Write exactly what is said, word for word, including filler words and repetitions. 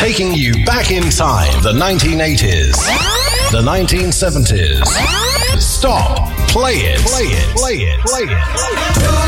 Taking you back in time, the nineteen eighties, the nineteen seventies. Stop, play it, play it, play it, play it.